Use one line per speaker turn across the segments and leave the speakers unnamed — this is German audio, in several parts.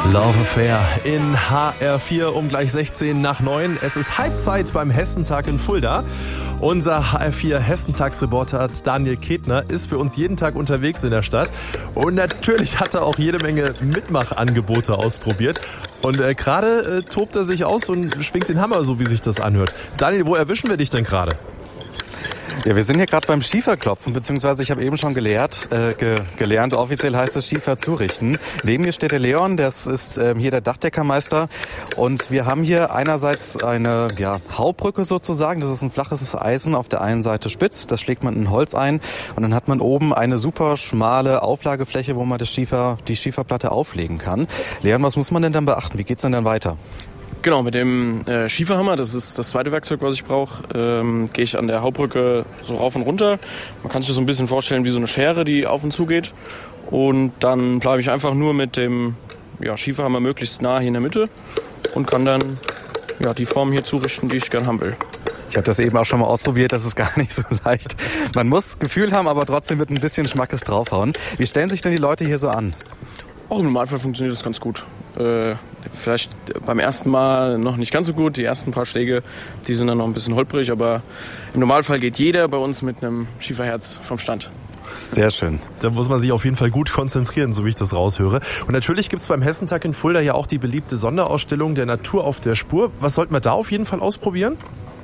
Love Affair in HR4 um gleich 16 nach 9. Es ist Halbzeit beim Hessentag in Fulda. Unser HR4 Hessentagsreporter Daniel Ketner ist für uns jeden Tag unterwegs in der Stadt. Und natürlich hat er auch jede Menge Mitmachangebote ausprobiert. Und gerade tobt er sich aus und schwingt den Hammer, so wie sich das anhört. Daniel, wo erwischen wir dich denn gerade?
Ja, wir sind hier gerade beim Schieferklopfen, beziehungsweise ich habe eben schon gelernt, offiziell heißt es Schiefer zurichten. Neben mir steht der Leon, das ist hier der Dachdeckermeister. Und wir haben hier einerseits eine Haubrücke sozusagen, das ist ein flaches Eisen, auf der einen Seite spitz, das schlägt man in Holz ein und dann hat man oben eine super schmale Auflagefläche, wo man die Schieferplatte auflegen kann. Leon, was muss man denn dann beachten? Wie geht's denn dann weiter?
Genau, mit dem Schieferhammer, das ist das zweite Werkzeug, was ich brauche, gehe ich an der Hauptbrücke so rauf und runter. Man kann sich das so ein bisschen vorstellen wie so eine Schere, die auf und zu geht. Und dann bleibe ich einfach nur mit dem Schieferhammer möglichst nah hier in der Mitte und kann dann die Form hier zurichten, die ich gerne haben will.
Ich habe das eben auch schon mal ausprobiert, das ist gar nicht so leicht. Man muss Gefühl haben, aber trotzdem wird ein bisschen Schmackes draufhauen. Wie stellen sich denn die Leute hier so an?
Auch im Normalfall funktioniert das ganz gut. Vielleicht beim ersten Mal noch nicht ganz so gut. Die ersten paar Schläge, die sind dann noch ein bisschen holprig. Aber im Normalfall geht jeder bei uns mit einem Schieferherz vom Stand.
Sehr schön.
Da muss man sich auf jeden Fall gut konzentrieren, so wie ich das raushöre. Und natürlich gibt es beim Hessentag in Fulda ja auch die beliebte Sonderausstellung der Natur auf der Spur. Was sollten wir da auf jeden Fall ausprobieren?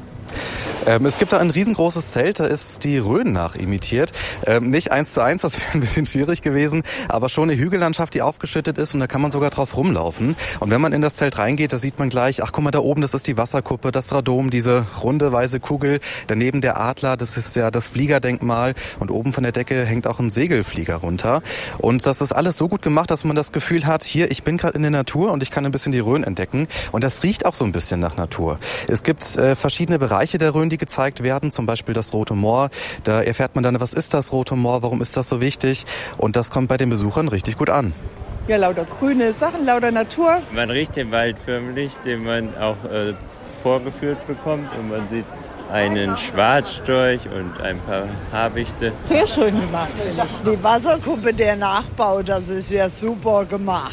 Es gibt da ein riesengroßes Zelt, da ist die Rhön nachimitiert. Nicht 1:1, das wäre ein bisschen schwierig gewesen, aber schon eine Hügellandschaft, die aufgeschüttet ist und da kann man sogar drauf rumlaufen. Und wenn man in das Zelt reingeht, da sieht man gleich, ach guck mal, da oben, das ist die Wasserkuppe, das Radom, diese runde weiße Kugel. Daneben der Adler, das ist ja das Fliegerdenkmal und oben von der Decke hängt auch ein Segelflieger runter. Und das ist alles so gut gemacht, dass man das Gefühl hat, hier, ich bin gerade in der Natur und ich kann ein bisschen die Rhön entdecken. Und das riecht auch so ein bisschen nach Natur. Es gibt verschiedene Bereiche der Rhön, die gezeigt werden, zum Beispiel das Rote Moor. Da erfährt man dann, was ist das Rote Moor, warum ist das so wichtig? Und das kommt bei den Besuchern richtig gut an.
Ja, lauter grüne Sachen, lauter Natur.
Man riecht den Wald förmlich, den man auch vorgeführt bekommt und man sieht einen Schwarzstorch und ein paar Habichte.
Sehr schön gemacht, finde ich. Die Wasserkuppe, der Nachbau, das ist ja super gemacht.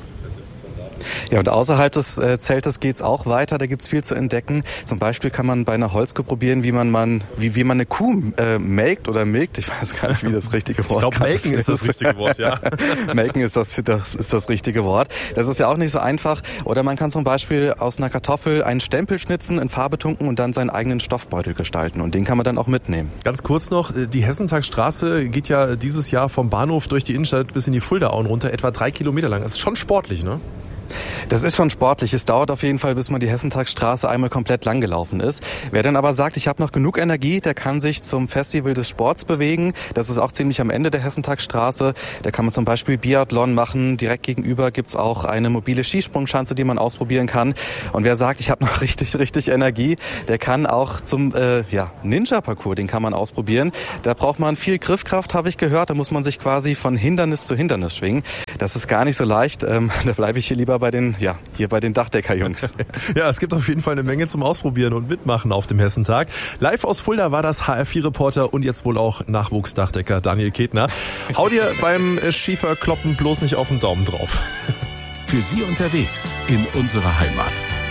Ja, und außerhalb des Zeltes geht's auch weiter, da gibt's viel zu entdecken. Zum Beispiel kann man bei einer Holzkuh probieren, wie man eine Kuh melkt oder milkt. Ich weiß gar nicht, wie das richtige Wort ist.
Ich glaube, melken ist das richtige Wort, ja.
Melken ist das richtige Wort. Das ist ja auch nicht so einfach. Oder man kann zum Beispiel aus einer Kartoffel einen Stempel schnitzen, in Farbe tunken und dann seinen eigenen Stoffbeutel gestalten. Und den kann man dann auch mitnehmen.
Ganz kurz noch, die Hessentagsstraße geht ja dieses Jahr vom Bahnhof durch die Innenstadt bis in die Fuldaauen runter, etwa 3 Kilometer lang. Das ist schon sportlich, ne?
Das ist schon sportlich. Es dauert auf jeden Fall, bis man die Hessentagsstraße einmal komplett lang gelaufen ist. Wer dann aber sagt, ich habe noch genug Energie, der kann sich zum Festival des Sports bewegen. Das ist auch ziemlich am Ende der Hessentagsstraße. Da kann man zum Beispiel Biathlon machen. Direkt gegenüber gibt's auch eine mobile Skisprungschanze, die man ausprobieren kann. Und wer sagt, ich habe noch richtig Energie, der kann auch zum Ninja-Parcours, den kann man ausprobieren. Da braucht man viel Griffkraft, habe ich gehört. Da muss man sich quasi von Hindernis zu Hindernis schwingen. Das ist gar nicht so leicht. Da bleibe ich hier lieber bei den Dachdecker-Jungs.
Ja, es gibt auf jeden Fall eine Menge zum Ausprobieren und Mitmachen auf dem Hessentag. Live aus Fulda war das HR4-Reporter und jetzt wohl auch Nachwuchsdachdecker Daniel Ketner. Hau dir beim Schieferkloppen bloß nicht auf den Daumen drauf.
Für Sie unterwegs in unserer Heimat.